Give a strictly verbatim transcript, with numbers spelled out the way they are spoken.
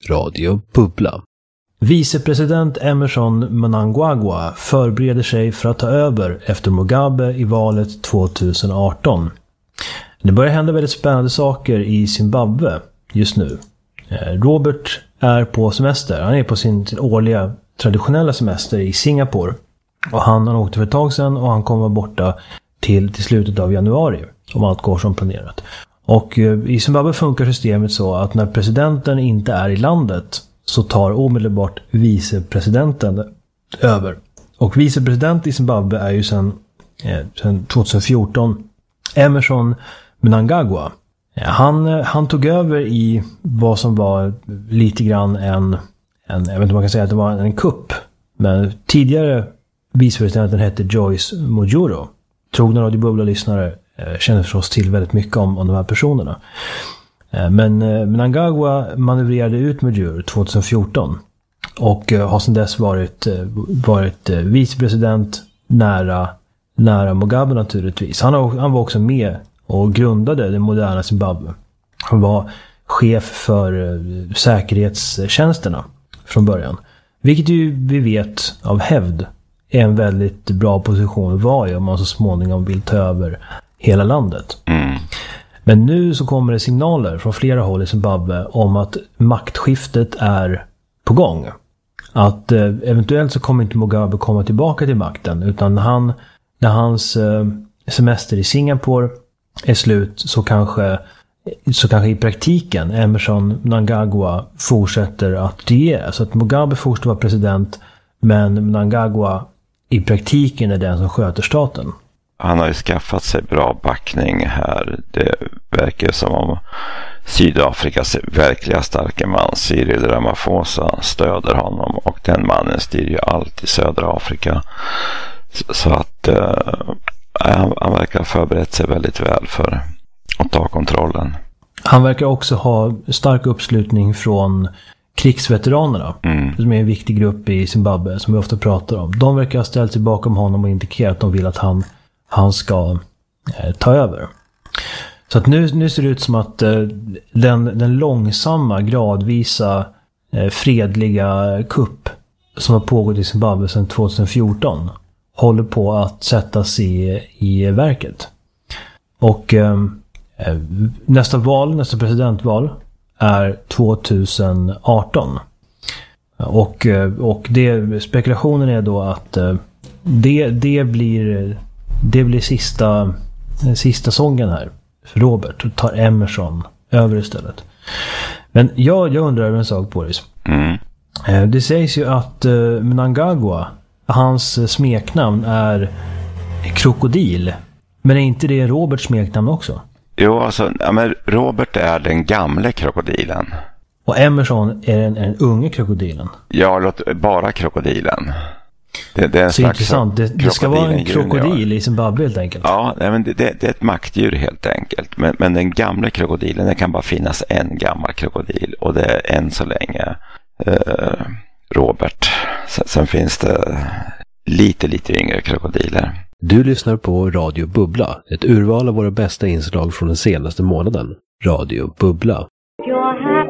Radio Bubbla. Vicepresident Emmerson Mnangagwa förbereder sig för att ta över efter Mugabe i valet tjugo arton. Det börjar hända väldigt spännande saker i Zimbabwe just nu. Robert är på semester. Han är på sin, sin årliga traditionella semester i Singapore. Och han har åkt för ett tag sedan och han kommer borta till, till slutet av januari om allt går som planerat. Och i Zimbabwe funkar systemet så att när presidenten inte är i landet så tar omedelbart vicepresidenten över. Och vicepresident i Zimbabwe är ju sedan, eh, sedan tjugo fjorton Emmerson Mnangagwa. Han, han tog över i vad som var lite grann en, en jag vet inte om man kan säga att det var en kupp. Men tidigare vicepresidenten hette Joyce Mujuru. Trogna Radio Bubbla-lyssnare eh, känner förstås till väldigt mycket om, om de här personerna. Eh, men eh, Mnangagwa manövrerade ut Mujuru tjugo fjorton. Och eh, har sedan dess varit, eh, varit eh, vicepresident nära, nära Mugabe naturligtvis. Han, har, han var också med och grundade det moderna Zimbabwe. Han var chef för eh, säkerhetstjänsterna från början. Vilket ju vi vet av hävd är en väldigt bra position att vara i om man så småningom vill ta över hela landet. Mm. Men nu så kommer det signaler från flera håll i Zimbabwe om att maktskiftet är på gång. Att eh, eventuellt så kommer inte Mugabe komma tillbaka till makten utan när, han, när hans eh, semester i Singapore är slut så kanske, så kanske i praktiken Emmerson Mnangagwa fortsätter att regera. Så att Mugabe fortsätter vara president men Mnangagwa i praktiken är den som sköter staten. Han har ju skaffat sig bra backning här. Det verkar som om Sydafrikas verkliga starka man Cyril Ramaphosa stöder honom och den mannen styr ju allt i södra Afrika. Så, så att uh, han, han verkar ha förberett sig väldigt väl för att ta kontrollen. Han verkar också ha stark uppslutning från krigsveteranerna, mm. som är en viktig grupp i Zimbabwe som vi ofta pratar om. De verkar ha ställt sig bakom honom och indikerat att de vill att han, han ska eh, ta över. Så att nu, nu ser det ut som att eh, den, den långsamma, gradvisa, eh, fredliga kupp som har pågått i Zimbabwe sedan tjugo fjorton håller på att sättas i, i verket. Och eh, nästa val, nästa presidentval är tjugo arton. Och, och det, spekulationen är då att det, det blir det blir sista sista sången här för Robert och tar Emmerson över istället. Men jag, jag undrar en sak på det. Mm. Det sägs ju att Mnangagwa, hans smeknamn är krokodil. Men är inte det Roberts smeknamn också? Jo, alltså, ja, men Robert är den gamla krokodilen. Och Emmerson är den, är den unga krokodilen. Ja, låt, bara krokodilen. Det, det är en så intressant. Det, det ska vara en krokodil junior. I Zimbabwe helt enkelt. Ja, men det, det, det är ett maktdjur helt enkelt. Men, men den gamla krokodilen, det kan bara finnas en gammal krokodil. Och det är än så länge eh, Robert. Sen, sen finns det lite, lite yngre krokodiler. Du lyssnar på Radio Bubbla, ett urval av våra bästa inslag från den senaste månaden. Radio Bubbla.